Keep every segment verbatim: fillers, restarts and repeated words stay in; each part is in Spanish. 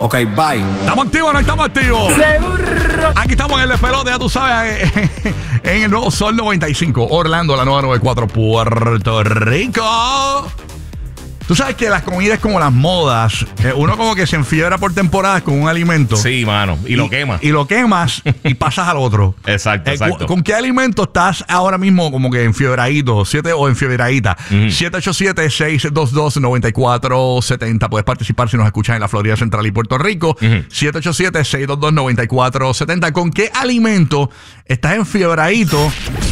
Ok, bye. ¿Estamos activos o no estamos activos? Seguro. Aquí estamos en el despelote, ya tú sabes, en el nuevo Sol noventa y cinco, Orlando, la nueva noventa y cuatro, Puerto Rico. Tú sabes que las comidas como las modas, eh, uno como que se enfiebra por temporadas con un alimento. Sí, mano. Y, y lo quemas. Y lo quemas y pasas al otro. Exacto, eh, exacto. ¿Con qué alimento estás ahora mismo como que enfiebradito? Siete o enfiebradita. Uh-huh. siete ocho siete, seis dos dos, nueve cuatro siete cero. Puedes participar si nos escuchas en la Florida Central y Puerto Rico. Uh-huh. siete ocho siete, seis dos dos, nueve cuatro siete cero. ¿Con qué alimento estás enfiebradito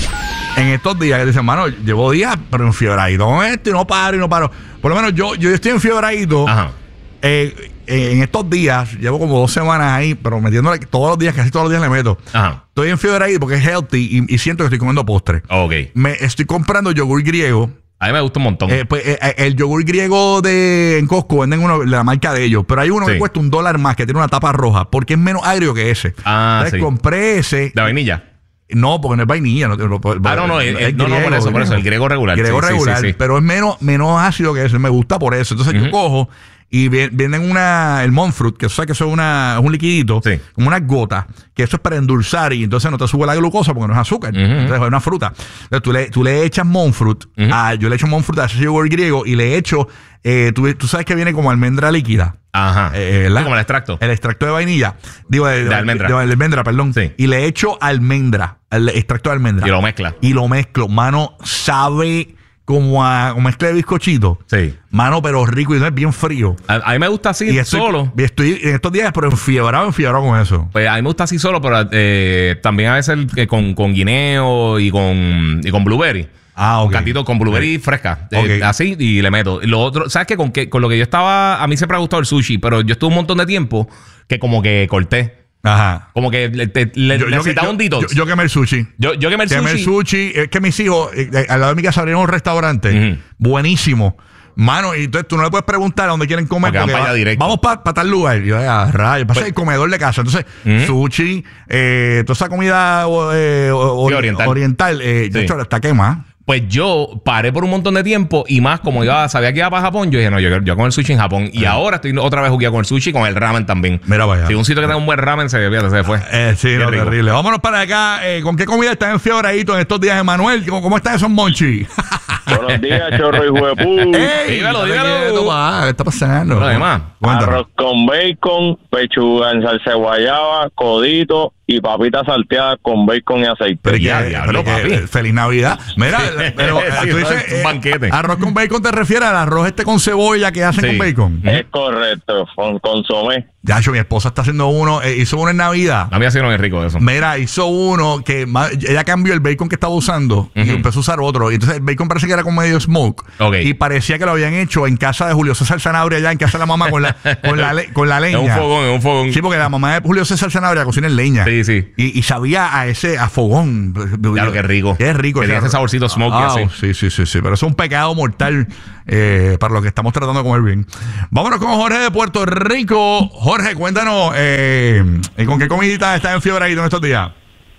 en estos días? Que dicen, mano, llevo días, pero enfiebradito con esto y no paro y no paro. Por lo menos yo, yo estoy enfiebradito. Ajá. Eh, eh, en estos días, llevo como dos semanas ahí, pero metiéndole todos los días, casi todos los días le meto. Ajá. Estoy enfiebradito porque es healthy y, y siento que estoy comiendo postre. Ok. Me estoy comprando yogur griego. A mí me gusta un montón. Eh, pues, eh, el yogur griego de en Costco venden uno, la marca de ellos, pero hay uno sí. que cuesta un dólar más, que tiene una tapa roja, porque es menos agrio que ese. Ah, Entonces sí. compré ese. ¿De vainilla? No, porque no es vainilla. No, no, ah, no, no, el, el, no, griego, no, por eso, por eso, el griego regular. Griego sí, regular, sí, sí, sí. pero es menos, menos ácido que ese. Me gusta por eso. Entonces uh-huh. yo cojo y vienen una, el monk fruit, que eso, que eso es una, un liquidito, sí. como unas gotas, que eso es para endulzar y entonces no te sube la glucosa porque no es azúcar. Uh-huh. Entonces es una fruta. Entonces tú le, tú le echas monk fruit, uh-huh. a, yo le echo monk fruit a ese yogur griego y le echo, eh, tú, tú sabes que viene como almendra líquida. Ajá. Eh, sí, como el extracto. El extracto de vainilla. Digo, de, de, de almendra. De, de, de almendra, perdón. Sí. Y le echo almendra, el extracto de almendra. Y lo mezcla. Y lo mezclo. Mano, sabe como a como mezcla de bizcochito. Sí. Mano, pero rico y no es bien frío. A, a mí me gusta así y estoy, solo. Y estoy en estos días, pero enfiebrado, enfiebrado con eso. Pues a mí me gusta así solo, pero eh, también a veces eh, con, con guineo y con, y con blueberry. Ah, ok. Un cantito con blueberry okay. fresca. Okay. Eh, así y le meto. Lo otro, ¿sabes qué? Con, que, con lo que yo estaba, a mí siempre me ha gustado el sushi, pero yo estuve un montón de tiempo que como que corté. Ajá. Como que le, te, le yo, necesitaba yo, un detox. Yo, yo quemé el sushi. Yo, yo quemé el quemé sushi. el sushi. Es que mis hijos, eh, al lado de mi casa abrieron un restaurante uh-huh. buenísimo. Mano, y entonces tú no le puedes preguntar a dónde quieren comer. Porque porque va, vamos para pa tal lugar. Y yo, ah, rayos, pasa pues, el comedor de casa. Entonces, uh-huh. sushi, eh, toda esa comida eh, o, sí, oriental, oriental eh, de sí. hecho, está quemada. Pues yo paré por un montón de tiempo y más como iba, sabía que iba para Japón, yo dije, no, yo, yo con el sushi en Japón. Y uh-huh. ahora estoy otra vez jugueando con el sushi y con el ramen también. Mira vaya. Si un sitio que tenga un buen ramen se, fíjate, se fue. Eh, sí, no, terrible. Vámonos para acá. Eh, ¿Con qué comida estás enfiebradito en estos días, Emanuel? ¿Cómo, cómo están esos monchis? Buenos días, chorro y huepú. ¡Ey! Dígalo, dígalo. ¿Qué está pasando? Pero además, arroz con bacon, pechuga en salsa de guayaba, codito y papitas salteadas con bacon y aceite. Pero, ya, ya, pero que, papi. Feliz Navidad. Mira, pero sí, tú dices, un banquete. Eh, arroz con bacon te refieres al arroz este con cebolla que hacen sí. con bacon. Es correcto, con consomé. Ya, yo, mi esposa está haciendo uno, eh, hizo uno en Navidad. A mí ha sido muy rico eso. Mira, hizo uno que ella cambió el bacon que estaba usando uh-huh. y empezó a usar otro. Y entonces el bacon parece que era como medio smoke. Okay. Y parecía que lo habían hecho en casa de Julio César Sanabria, allá en casa de la mamá con la, con la, le, con la leña. Es un fogón, es un fogón. Sí, porque la mamá de Julio César Sanabria cocina en leña. Sí, sí. Y, y sabía a ese, a fogón. Claro, qué rico. Qué rico. Tenía ese saborcito smoky ah, así. Sí, sí, sí, sí. Pero eso es un pecado mortal eh, para lo que estamos tratando de comer bien. Vámonos con Jorge de Puerto Rico. Jorge, cuéntanos, eh, ¿con qué comidita estás enfiebrado en estos días?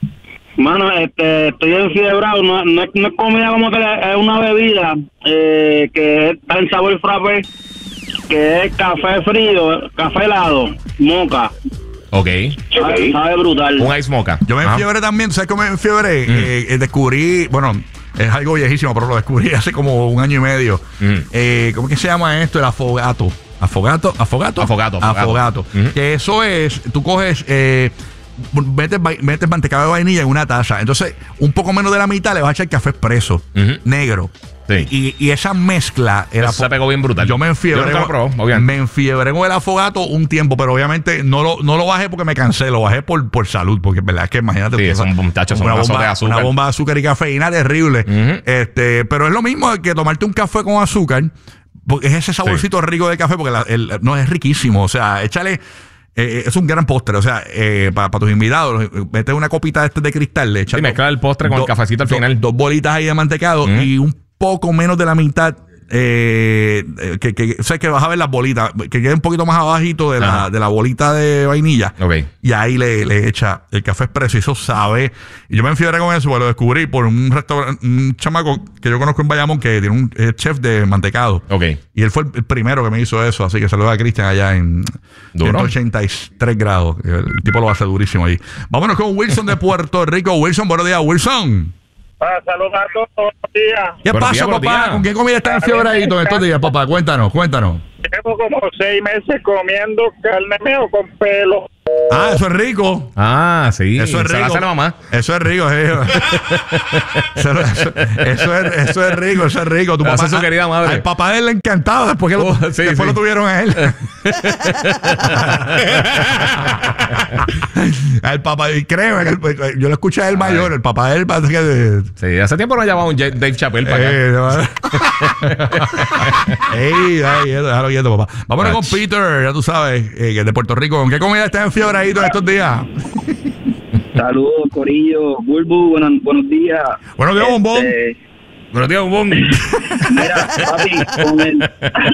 Mano, este, estoy enfiebrado. No, no, no es comida como que es una bebida eh, que está en sabor frappé, que es café frío, café helado, moca. Ok. Sabe, sabe brutal. Un ice mocha. Yo me enfiebré también. ¿Sabes cómo me enfiebré? Mm. Eh, descubrí, bueno, es algo viejísimo, pero lo descubrí hace como un año y medio. Mm. Eh, ¿Cómo es que se llama esto? El afogato. ¿Afogato? ¿Afogato? Afogato. Afogato. afogato. Mm-hmm. Que eso es, tú coges, eh, metes, metes mantecado de vainilla en una taza. Entonces, un poco menos de la mitad le vas a echar café expreso, mm-hmm. negro. Sí. Y, y esa mezcla era se pegó bien brutal. Yo me enfiebré. Yo no probó, me enfiebré con el afogato un tiempo, pero obviamente no lo, no lo bajé porque me cansé, lo bajé por, por salud, porque es verdad que imagínate. Sí, son muchachos, son una bomba de azúcar. Una bomba de azúcar y cafeína terrible. Uh-huh. Este, pero es lo mismo que tomarte un café con azúcar, porque es ese saborcito sí. rico del café, porque la, el, no es riquísimo. O sea, échale. Eh, es un gran postre, o sea, eh, para pa tus invitados, mete una copita de, este de cristal, le echas. Sí, mezclar el postre con do, el cafecito al final. Do, dos bolitas ahí de mantecado uh-huh. y un poco menos de la mitad eh, que, que, o sea, que vas a ver las bolitas, que quede un poquito más abajito de la, de la bolita de vainilla. Okay. Y ahí le, le echa el café expreso y eso sabe. Y yo me enfiebré con eso, porque lo descubrí por un restaurante, un chamaco que yo conozco en Bayamón que tiene un eh, chef de mantecado. Okay. Y él fue el primero que me hizo eso, así que saludos a Cristian allá en ciento ochenta y tres grados. El tipo lo hace durísimo ahí. Vámonos con Wilson de Puerto Rico. Wilson, buenos días, Wilson. Ah, saludos a todos, buenos días. ¿Qué buenos pasa, días, papá? ¿Con qué comida estás enfiebradito en estos días, papá? Cuéntanos, cuéntanos. Llevo como seis meses comiendo carne meo con pelo. Ah, eso es rico. Ah, sí. Eso es rico. Se lo hace la mamá. Eso es rico, eh. eso, eso, eso, es, eso es rico, eso es rico. Tu papá, su querida madre. Al papá de él le encantaba después que lo, oh, sí, después sí. lo tuvieron a él. El papá, y créeme, el, yo lo escuché a él mayor, Ay. el papá de él parece que... Sí, hace tiempo no llamaba un Dave Chappelle para eh, acá. Ey, ay, déjalo quieto, papá. Vámonos con Peter, ya tú sabes, eh, que es de Puerto Rico. ¿Con qué comida estás enfiebradito en estos días? Saludos, Corillo. Bulbu, buenos, buenos días. Buenos días, Bombón. Este, Buenos días, Bombón. Mira, papi, con el,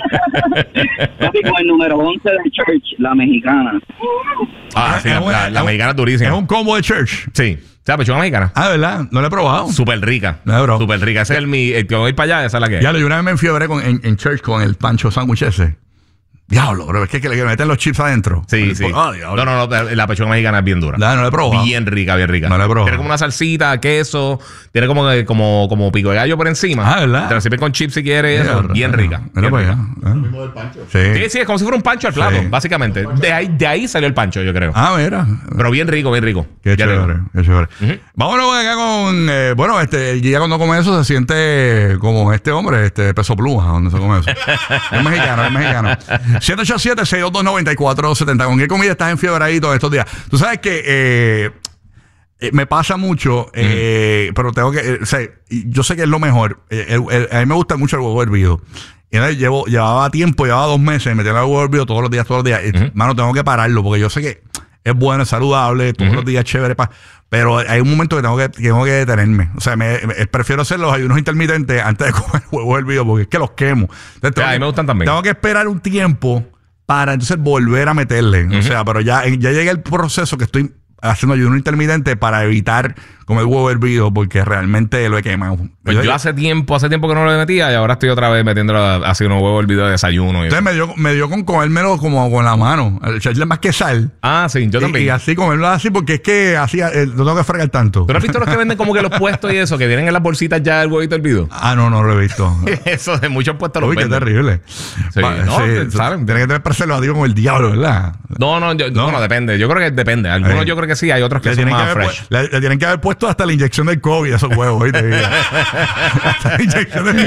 papi, con el número once de Church, la mexicana. Ah, sí, la, la, la mexicana es durísima. Es un combo de Church. Sí. O sea, pechuga mexicana. Ah, ¿verdad? No la he probado. Súper rica. No, bro. Súper rica. Ese es el, mi, el que voy para allá, esa es la que es. Ya lo, yo una vez me enfiebré con, en, en Church con el pancho sándwich ese. Diablo, bro, es que, que le meten los chips adentro. Sí, sí. Oh, no, no, no, la pechuga mexicana es bien dura. No, no la he probado. Bien rica, bien rica. No la he probado. Tiene como una salsita, queso, tiene como, como, como pico de gallo por encima. Ah, ¿verdad? Te lo sirven con chips si quieres. Mira, eso, bien rica. Mira Bien para rica. allá. ¿Eh? mismo del pancho. Sí. Sí, sí, es como si fuera un pancho al plato, Sí. básicamente. De ahí, de ahí salió el pancho, yo creo. Ah, mira. Pero bien rico, bien rico. Qué Bien chévere, rico. qué chévere. Uh-huh. Vámonos acá con, eh, bueno, este, el Giga cuando come eso se siente como este hombre, este Peso Pluma, donde se come eso. Es mexicano, es mexicano. siete ocho siete, seis dos dos, nueve cuatro siete cero. ¿Con qué comida estás enfiebradito estos días? Tú sabes que eh, eh, me pasa mucho, eh, uh-huh. pero tengo que, eh, o sea, yo sé que es lo mejor. Eh, el, el, a mí me gusta mucho el huevo hervido. Y entonces llevo, llevaba tiempo, llevaba dos meses metiendo el huevo hervido todos los días, todos los días. Y, uh-huh. Mano, tengo que pararlo porque yo sé que es bueno, es saludable, todos uh-huh. los días chévere, pa, pero hay un momento que tengo que, que, tengo que detenerme. O sea, me, me, prefiero hacer los ayunos intermitentes antes de comer huevos hervidos porque es que los quemo. Entonces, sí, a mí que, me gustan también. Tengo que esperar un tiempo para entonces volver a meterle. Uh-huh. O sea, pero ya, ya llegué al proceso que estoy haciendo ayuno intermitente para evitar comer huevo hervido porque realmente lo he quemado. Pues yo, yo hace tiempo, hace tiempo que no lo metía y ahora estoy otra vez metiéndolo así unos huevos hervidos de desayuno. Entonces me dio, me dio con comérmelo como con la mano, echarle más que sal. Ah, sí, yo también. Y, y así comerlo así porque es que así eh, no tengo que fregar tanto. ¿Tú no has visto los que venden como que los puestos y eso, que vienen en las bolsitas ya el huevito hervido? Ah, no, no lo he visto. Eso de muchos puestos los Uy, venden. qué terrible. Sí, Va, no, sí, ¿saben? Tiene que tener preservativo como el diablo, ¿verdad? No, no, yo, no, bueno, depende. Yo creo que depende. Algunos eh, yo creo que sí, hay otros que son más fresh. Le, le tienen que haber puesto hasta la inyección del COVID a esos huevos, ¿viste? Hasta la inyección del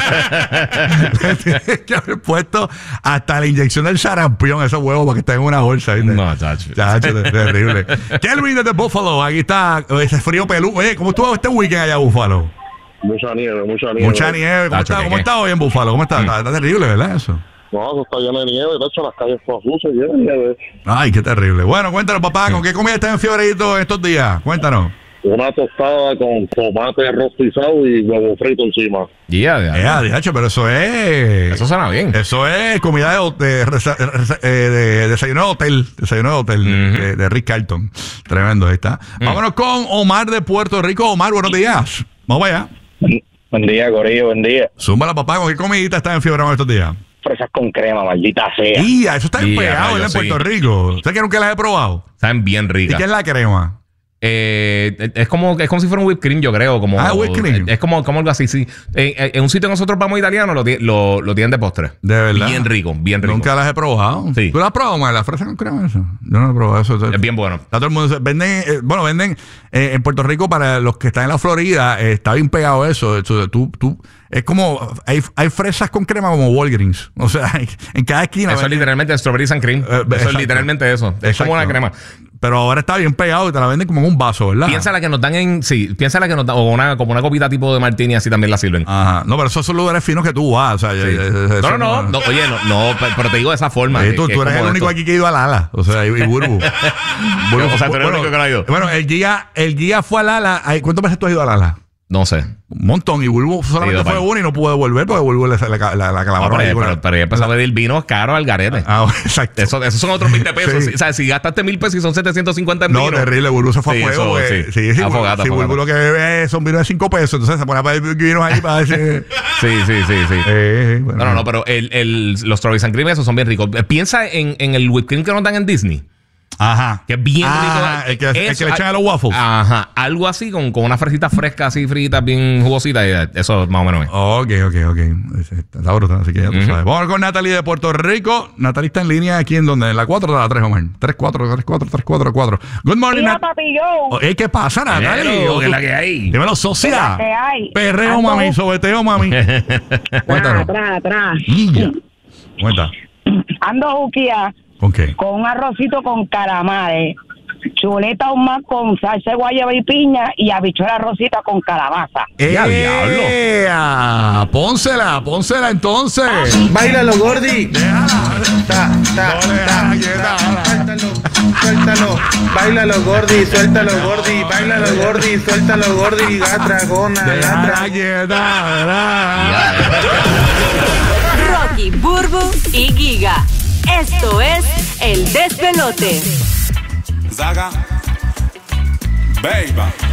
le tienen que haber puesto hasta la inyección del sarampión a esos huevos para que estén en una bolsa, ¿viste? No, chacho. Chacho, terrible. Kelvin desde Buffalo, aquí está ese frío peludo. Oye, ¿cómo estuvo este weekend allá en Buffalo? Mucha nieve, mucha nieve. Mucha nieve. ¿Cómo Tacho, está, ¿qué, ¿cómo qué? está hoy en Buffalo? ¿Cómo está? Mm. Está, está terrible, ¿verdad? Eso. No, eso está lleno de nieve, de hecho las calles todas sucias, llenas de nieve. Ay, qué terrible. Bueno, cuéntanos, papá, ¿con qué comida estás enfiebradito estos días? Cuéntanos. Una tostada con tomate rostizado y huevo frito encima. Yeah, yeah. Ya, diacho, pero eso es... Eso suena bien. Eso es comida de, de, resa- resa- eh, de desayuno de hotel. Desayuno de hotel Uh-huh. de, de Rick Carlton. Tremendo, ahí está. Mm. Vámonos con Omar de Puerto Rico. Omar, buenos días. Vamos allá. Buen día, Corillo, buen día. Zúmbala, papá. ¿Con qué comidita estás enfiebrado estos días? Fresas con crema, maldita sea. Y eso está bien Y, pegado rayo, ¿verdad? en sí. Puerto Rico. ¿Sabes que nunca las he probado? Saben bien ¿Y ricas. qué es la crema? Eh, es como es como si fuera un whipped cream, yo creo. Como, Ah, whipped cream. Es como, como algo así, sí. En, en un sitio que nosotros vamos italiano lo, ti- lo, lo tienen de postre. De verdad. Bien rico, bien rico. Nunca las he probado. Sí. ¿Tú las has probado, Omar? ¿La fresa con crema? Eso? Yo no he probado eso. Es bien bueno. Está todo el mundo, venden, eh, bueno, venden eh, en Puerto Rico para los que están en la Florida, eh, está bien pegado eso. eso tú, tú, es como, hay, hay fresas con crema como Walgreens. O sea, en cada esquina. Eso es literalmente strawberries and cream. Eh, eso exacto. es literalmente eso. Es Exacto. como una crema. Pero ahora está bien pegado y te la venden como en un vaso, ¿verdad? Piensa la que nos dan en... Sí, piensa la que nos dan... O una, como una copita tipo de martini, así también la sirven. Ajá. No, pero esos son lugares finos que tú vas. O sea, Sí. eh, eh, No, eso no, no, no. Oye, no, no, pe- pero te digo de esa forma. Eh, que- tú, que tú es eres el como único esto. aquí que ha ido a Lala. O sea, y, y Burbu. Burbu- O sea, tú eres el bueno, único que no ha ido. Bueno, el guía, el guía fue a Lala. Ay, ¿cuántas veces tú has ido a Lala? No sé. Un montón. Y Bulbo solamente sí, fue uno y no pudo devolver porque Bulbo le, le, la, la, la clavaron. No, pero, pero, pero ya empezó a pedir vinos caros al garete. Ah, exacto. Eso, esos son otros veinte pesos. Sí. O sea, si gastaste mil pesos y son setecientos cincuenta en no, vino. No, terrible. Bulbo se fue sí, a fuego. Eso, sí, sí, sí. sí afogata, si Bulbo lo que bebe son vinos de cinco pesos, entonces se pone a pedir vinos ahí para decir. sí, sí, sí, sí. Eh, bueno. No, no, no, pero el, el, los Strawberries and Cream esos son bien ricos. Piensa en, en el whipped cream que nos dan en Disney. Ajá. Que es bien ah, rico. El que, eso, el que le echan a los waffles. Ajá. Algo así con, con una fresita fresca, así fritas, bien jugositas. Eso más o menos es. Ok, ok, ok. Está brutal, así que ya tú uh-huh. sabes. Vamos con Natalie de Puerto Rico. Natalie está en línea aquí en donde, en la cuatro de la tres, Omar. tres cuatro, tres cuatro, tres cuatro, cuatro. Good morning, Natalie. Oh, ¿qué pasa, Natalie? ¿Qué es la que hay? Dímelo, socia. ¿Qué hay? Perreo, Ando. Mami, sobeteo, mami. Cuéntanos. Atrás, atrás. Cuenta. Ando juquía. ¿Con qué? Con un arrocito con calamares, chuleta más con salsa de guayaba y piña y habichuela rosita con calabaza. ¡Eh, diablo! Pónsela, pónsela entonces. Báilalo, Gordi. Ta, ta, ta, suéltalo, suéltalo. Báilalo, Gordi, suéltalo, Gordi. Báilalo, Gordi, suéltalo, Gordi. Gatragona, gatra. Rocky, Burbu y Giga. Esto es El Despelote. Zaga, baby.